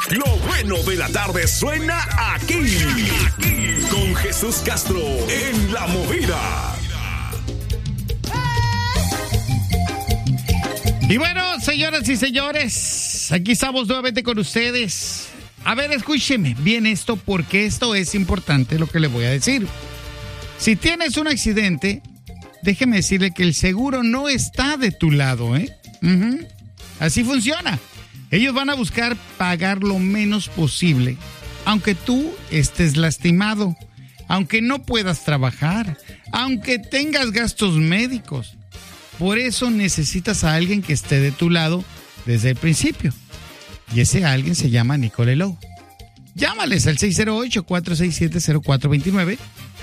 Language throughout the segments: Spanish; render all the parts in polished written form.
Lo bueno de la tarde suena aquí. Con Jesús Castro en La Movida. Y bueno, señoras y señores, aquí estamos nuevamente con ustedes. A ver, escúcheme bien esto, porque esto es importante lo que le voy a decir. Si tienes un accidente, déjeme decirle que el seguro no está de tu lado, ¿eh? Así funciona. Ellos van a buscar pagar lo menos posible, aunque tú estés lastimado, aunque no puedas trabajar, aunque tengas gastos médicos. Por eso necesitas a alguien que esté de tu lado desde el principio. Y ese alguien se llama Nicole Lowe. Llámales al 608-467-0429.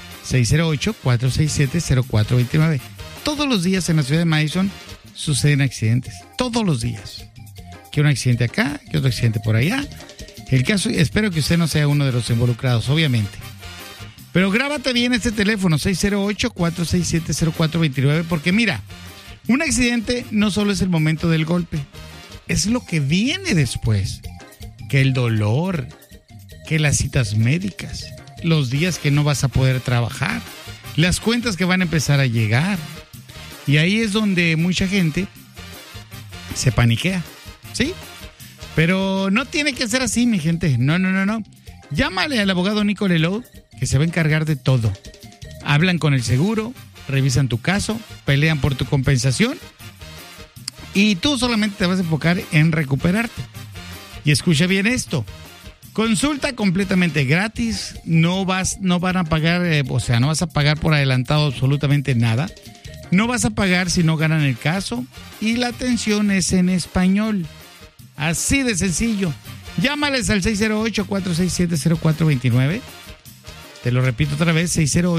608-467-0429. Todos los días en la ciudad de Madison suceden accidentes. Todos los días. Que un accidente acá, que otro accidente por allá. El caso, espero que usted no sea uno de los involucrados, obviamente. Pero grábate bien este teléfono, 608-467-0429, porque mira, un accidente no solo es el momento del golpe, es lo que viene después. Que el dolor, que las citas médicas, los días que no vas a poder trabajar, las cuentas que van a empezar a llegar. Y ahí es donde mucha gente se paniquea. ¿Sí? Pero no tiene que ser así, mi gente. No. Llámale al abogado Nicole Lowe, que se va a encargar de todo. Hablan con el seguro, revisan tu caso, pelean por tu compensación y tú solamente te vas a enfocar en recuperarte. Y escucha bien esto. Consulta completamente gratis, no van a pagar, no vas a pagar por adelantado absolutamente nada. No vas a pagar si no ganan el caso y la atención es en español. Así de sencillo. Llámales al 608-467-0429. Te lo repito otra vez,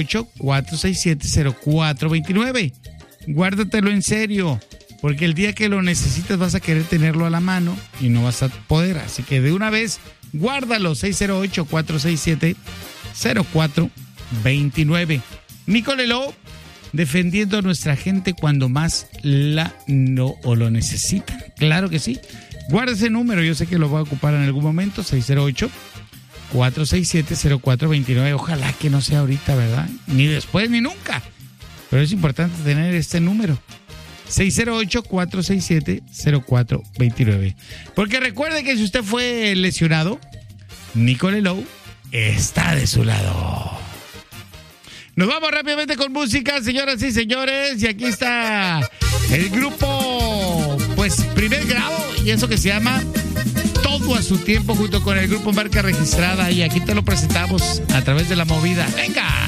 608-467-0429. Guárdatelo en serio, porque el día que lo necesites vas a querer tenerlo a la mano y no vas a poder. Así que de una vez, guárdalo, 608-467-0429. Nicole Lowe, defendiendo a nuestra gente cuando más lo necesitan. Claro que sí. Guarda ese número, yo sé que lo voy a ocupar en algún momento, 608-467-0429. Ojalá que no sea ahorita, ¿verdad? Ni después ni nunca. Pero es importante tener este número. 608-467-0429. Porque recuerde que si usted fue lesionado, Nicole Lowe está de su lado. Nos vamos rápidamente con música, señoras y señores. Y aquí está el grupo, Primer Grado. Y eso que se llama Todo a su Tiempo, junto con el grupo Marca Registrada. Y aquí te lo presentamos a través de La Movida. ¡Venga!